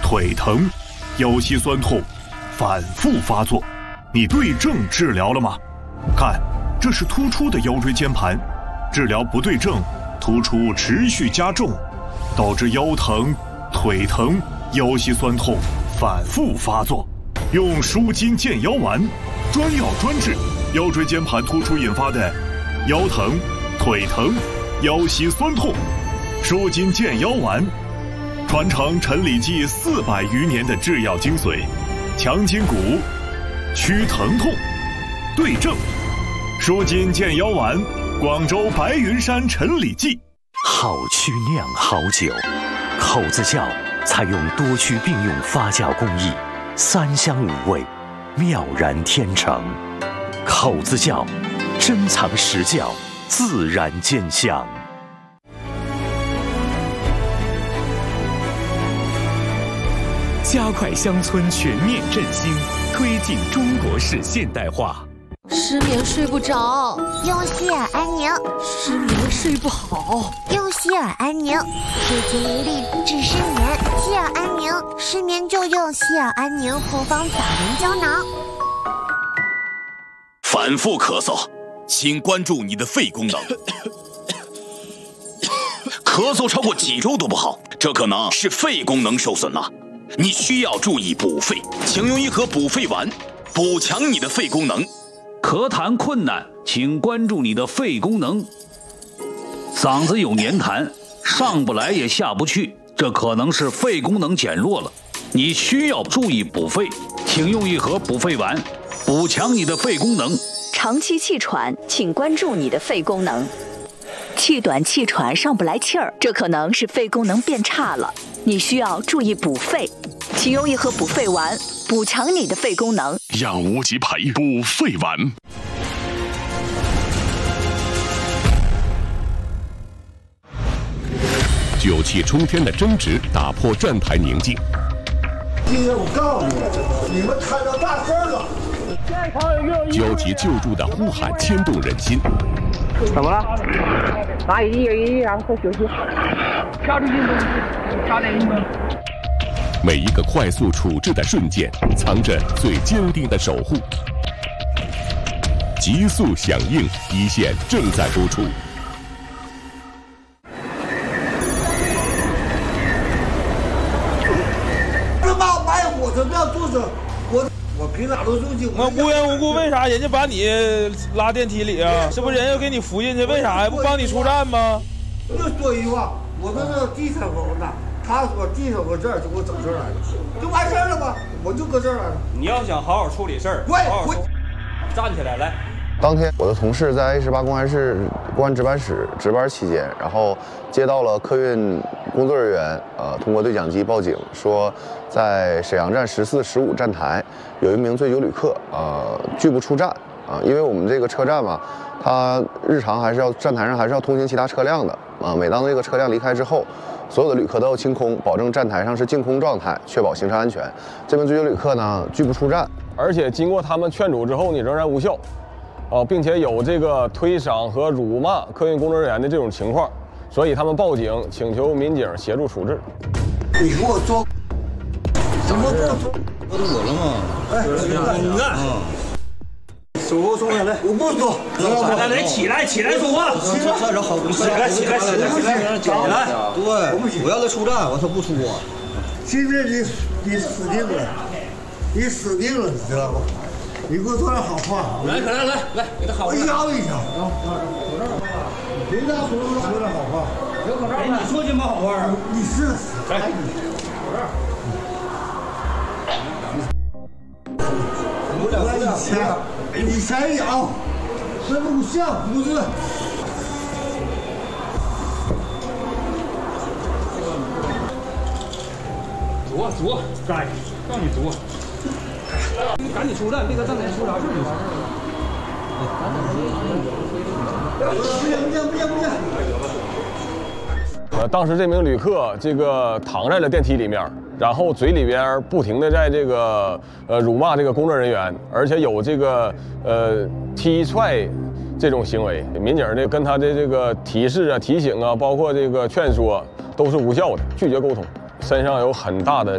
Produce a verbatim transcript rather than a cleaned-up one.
腿疼、腰膝酸痛反复发作，你对症治疗了吗？看，这是突出的腰椎间盘，治疗不对症，突出持续加重，导致腰疼、腿疼、腰膝酸痛反复发作。用舒筋健腰丸，专药专治腰椎间盘突出引发的腰疼、腿疼、腰膝酸痛。舒筋健腰丸，传承陈李济四百余年的制药精髓，强筋骨，祛疼痛，对症。舒筋健腰丸，广州白云山陈李济。 好曲酿好酒，口子窖采用多曲并用发酵工艺，三香五味，妙然天成。口子窖，珍藏实窖，自然见香。加快乡村全面振兴，推进中国式现代化。 失眠睡不着， 用希尔安宁； 失眠睡不好， 用希尔安宁。治筋无力治失眠，希尔安宁。失眠就用希尔安宁复方枣仁胶囊。 反复咳嗽，请关注你的肺功能。咳嗽超过几周都不好，这可能是肺功能受损了。你需要注意补肺，请用一盒补肺丸，补强你的肺功能。 咳痰困难，请关注你的肺功能。嗓子有黏痰，上不来也下不去，这可能是肺功能减弱了。你需要注意补肺，请用一盒补肺丸，补强你的肺功能。 长期气喘，请关注你的肺功能。气短气喘上不来气儿，这可能是肺功能变差了，你需要注意补肺，请用一盒补肺丸，补强你的肺功能。 养无极培补肺丸。酒气冲天的争执打破站台宁静。 今天我告诉你，你们摊到大事了。 焦急救助的呼喊牵动人心。 怎么了？拿一个一然后快休息。加出运动，加点运动。 每一个快速处置的瞬间，藏着最坚定的守护。急速响应，一线正在播出。 这妈买火车票坐车，我我凭啥都入去？ 我无缘无故为啥人家把你拉电梯里啊？这不人要给你扶进去，为啥呀？不帮你出站吗？ 就说一句话，我这是地产口的。他说地上搁这儿就给我整这儿来了，就完事儿了吗？我就搁这儿来了。 你要想好好处理事儿， 滚滚，站起来来。 当天我的同事在 A 十八公安室公安值班室值班期间，然后接到了客运工作人员呃通过对讲机报警说，在沈阳站十四、十五站台有一名醉酒旅客呃拒不出站啊、呃，因为我们这个车站嘛，它日常还是要站台上还是要通行其他车辆的啊、呃，每当这个车辆离开之后。所有的旅客都要清空，保证站台上是净空状态，确保行车安全。这名醉酒旅客呢拒不出站， 而且经过他们劝阻之后，你仍然无效，啊，并且有这个推搡和辱骂客运工作人员的这种情况，所以他们报警，请求民警协助处置。 你给我说，怎么不说？ 不是我了吗？ 哎，你看。手给我松下来，我不说。 来来来，起来起来说话。起来起来起来起来起来。对，我要他出站，我他不出啊。 今天你你死定了，你死定了，你知道不？你给我说点好话。 来来来来，给他好话。 我摇一下。别让我说点好话。 有口罩吗？你说什么好话啊？ 你是来。 我以前以前有，是录像不是。 左左，该让你左，赶紧出站，别搁站台出啥事就行。 不行不行不行不行！ 呃，当时这名旅客这个躺在了电梯里面，然后嘴里边不停的在这个呃辱骂这个工作人员，而且有这个呃踢踹这种行为。民警呢跟他的这个提示啊、提醒啊，包括这个劝说都是无效的，拒绝沟通，身上有很大的